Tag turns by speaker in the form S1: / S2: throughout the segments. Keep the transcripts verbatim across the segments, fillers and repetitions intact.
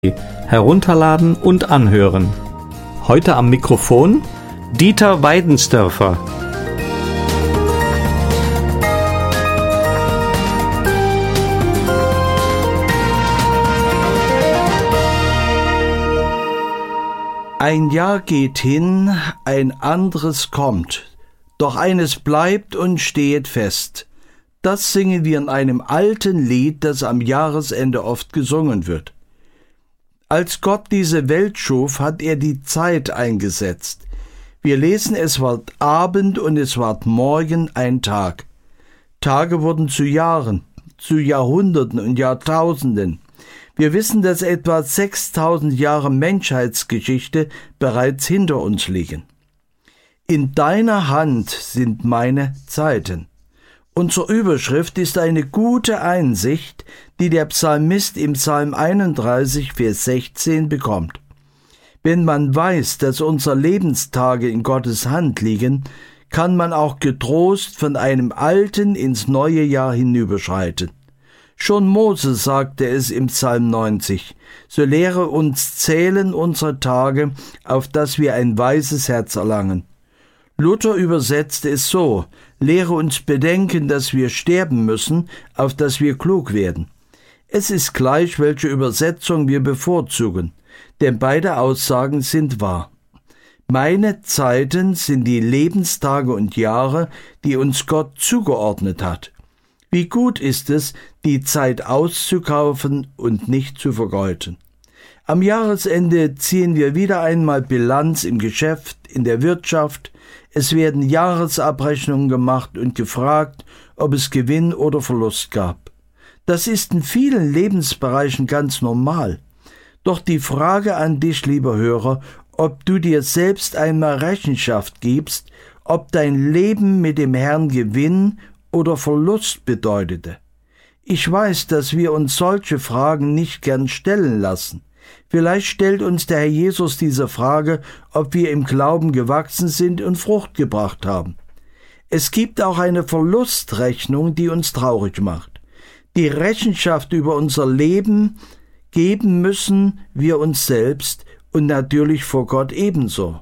S1: Herunterladen und anhören. Heute am Mikrofon Dieter Weidensdörfer.
S2: Ein Jahr geht hin, ein anderes kommt, doch eines bleibt und stehet fest. Das singen wir in einem alten Lied, das am Jahresende oft gesungen wird. Als Gott diese Welt schuf, hat er die Zeit eingesetzt. Wir lesen, es ward Abend und es ward Morgen ein Tag. Tage wurden zu Jahren, zu Jahrhunderten und Jahrtausenden. Wir wissen, dass etwa sechstausend Jahre Menschheitsgeschichte bereits hinter uns liegen. In deiner Hand sind meine Zeiten. Unsere Überschrift ist eine gute Einsicht, die der Psalmist im Psalm einunddreißig, Vers sechzehn bekommt. Wenn man weiß, dass unsere Lebenstage in Gottes Hand liegen, kann man auch getrost von einem alten ins neue Jahr hinüberschreiten. Schon Mose sagte es im Psalm neunzig, so lehre uns zählen unsere Tage, auf dass wir ein weises Herz erlangen. Luther übersetzte es so, lehre uns bedenken, dass wir sterben müssen, auf dass wir klug werden. Es ist gleich, welche Übersetzung wir bevorzugen, denn beide Aussagen sind wahr. Meine Zeiten sind die Lebenstage und Jahre, die uns Gott zugeordnet hat. Wie gut ist es, die Zeit auszukaufen und nicht zu vergeuden. Am Jahresende ziehen wir wieder einmal Bilanz im Geschäft, in der Wirtschaft. Es werden Jahresabrechnungen gemacht und gefragt, ob es Gewinn oder Verlust gab. Das ist in vielen Lebensbereichen ganz normal. Doch die Frage an dich, lieber Hörer, ob du dir selbst einmal Rechenschaft gibst, ob dein Leben mit dem Herrn Gewinn oder Verlust bedeutete. Ich weiß, dass wir uns solche Fragen nicht gern stellen lassen. Vielleicht stellt uns der Herr Jesus diese Frage, ob wir im Glauben gewachsen sind und Frucht gebracht haben. Es gibt auch eine Verlustrechnung, die uns traurig macht. Die Rechenschaft über unser Leben geben müssen wir uns selbst und natürlich vor Gott ebenso.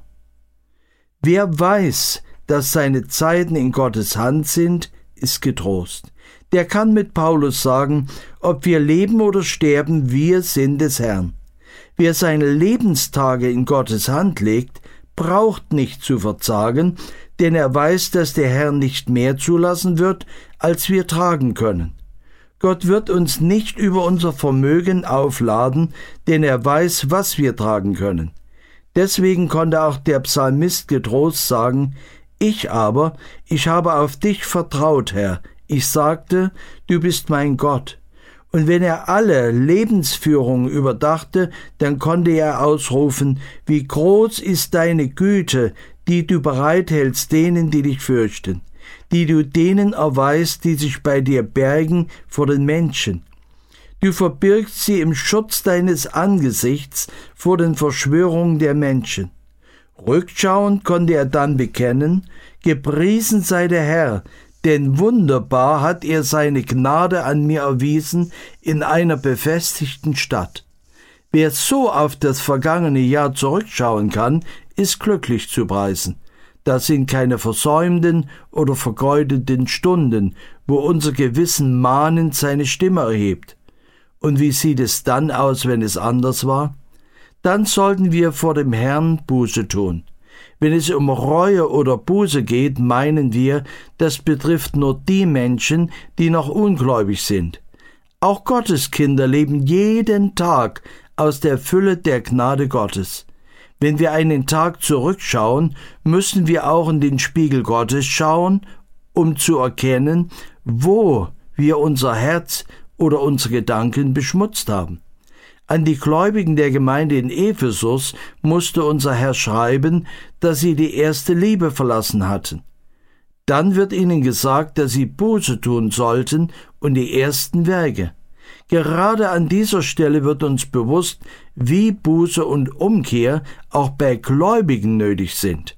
S2: Wer weiß, dass seine Zeiten in Gottes Hand sind, ist getrost. Der kann mit Paulus sagen, ob wir leben oder sterben, wir sind des Herrn. Wer seine Lebenstage in Gottes Hand legt, braucht nicht zu verzagen, denn er weiß, dass der Herr nicht mehr zulassen wird, als wir tragen können. Gott wird uns nicht über unser Vermögen aufladen, denn er weiß, was wir tragen können. Deswegen konnte auch der Psalmist getrost sagen, ich aber, ich habe auf dich vertraut, Herr. Ich sagte, du bist mein Gott. Und wenn er alle Lebensführung überdachte, dann konnte er ausrufen, wie groß ist deine Güte, die du bereithältst denen, die dich fürchten, die du denen erweist, die sich bei dir bergen vor den Menschen. Du verbirgst sie im Schutz deines Angesichts vor den Verschwörungen der Menschen. Rückschauend konnte er dann bekennen, gepriesen sei der Herr, denn wunderbar hat er seine Gnade an mir erwiesen in einer befestigten Stadt. Wer so auf das vergangene Jahr zurückschauen kann, ist glücklich zu preisen. Das sind keine versäumten oder vergeudeten Stunden, wo unser Gewissen mahnend seine Stimme erhebt. Und wie sieht es dann aus, wenn es anders war? Dann sollten wir vor dem Herrn Buße tun. Wenn es um Reue oder Buße geht, meinen wir, das betrifft nur die Menschen, die noch ungläubig sind. Auch Gottes Kinder leben jeden Tag aus der Fülle der Gnade Gottes. Wenn wir einen Tag zurückschauen, müssen wir auch in den Spiegel Gottes schauen, um zu erkennen, wo wir unser Herz oder unsere Gedanken beschmutzt haben. An die Gläubigen der Gemeinde in Ephesus musste unser Herr schreiben, dass sie die erste Liebe verlassen hatten. Dann wird ihnen gesagt, dass sie Buße tun sollten und die ersten Werke. Gerade an dieser Stelle wird uns bewusst, wie Buße und Umkehr auch bei Gläubigen nötig sind.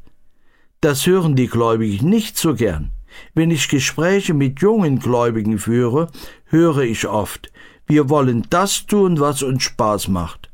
S2: Das hören die Gläubigen nicht so gern. Wenn ich Gespräche mit jungen Gläubigen führe, höre ich oft, wir wollen das tun, was uns Spaß macht.